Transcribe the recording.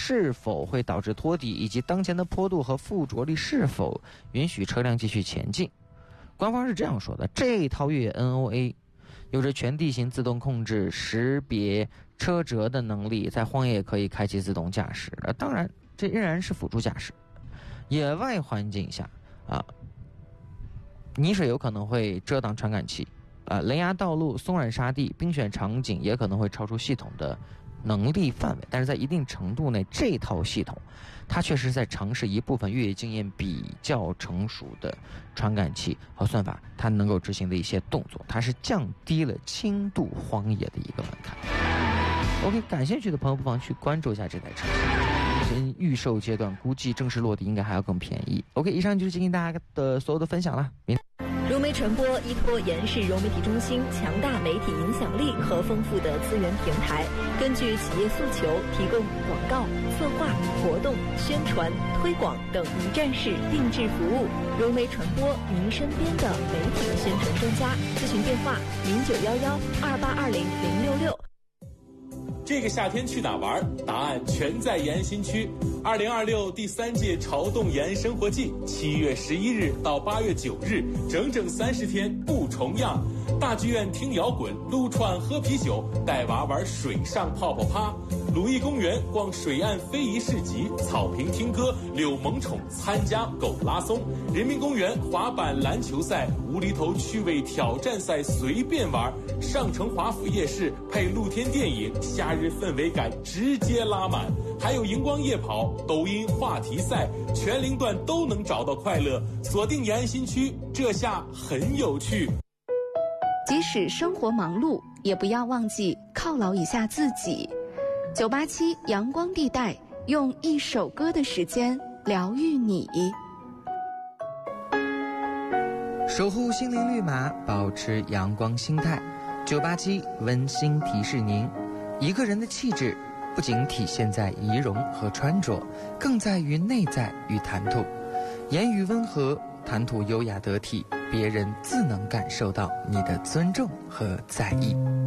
是否会导致拖底，以及当前的坡度和附着力是否允许车辆继续前进。官方是这样说的：这套越野 NOA 有着全地形自动控制、识别车辙的能力，在荒野可以开启自动驾驶。当然，这仍然是辅助驾驶。野外环境下泥水有可能会遮挡传感器，雷崖道路、松软沙地、冰雪场景也可能会超出系统的能力范围，但是在一定程度内，这套系统它确实在尝试一部分越野经验比较成熟的传感器和算法，它能够执行的一些动作，它是降低了轻度荒野的一个门槛。OK， 感兴趣的朋友不妨去关注一下这台车型，预售阶段估计正式落地应该还要更便宜。OK， 以上就是今天大家的所有的分享了。 融媒传播依托延世融媒体中心强大媒体影响力和丰富的资源平台，根据企业诉求提供广告、策划、活动、宣传、推广等一站式定制服务。融媒传播，您身边的媒体宣传专家。咨询电话：091128200666。 这个夏天去哪玩？答案全在延新区。2026第3届潮动延生活季，7月11日到8月9日，整整30天不重样。大剧院听摇滚，撸串喝啤酒，带娃玩水上泡泡趴。鲁艺公园逛水岸非遗市集，草坪听歌，遛萌宠，参加狗拉松。人民公园滑板篮球赛，无厘头趣味挑战赛随便玩。上城华府夜市配露天电影，夏日氛围感直接拉满。还有荧光夜跑、抖音话题赛，全龄段都能找到快乐。锁定延安新区，这下很有趣。 即使生活忙碌，也不要忘记犒劳一下自己。987阳光地带，用一首歌的时间疗愈你。 守护心灵绿码，保持阳光心态。987温馨提示您，一个人的气质不仅体现在仪容和穿着，更在于内在与谈吐。言语温和，谈吐优雅得体，别人自能感受到你的尊重和在意。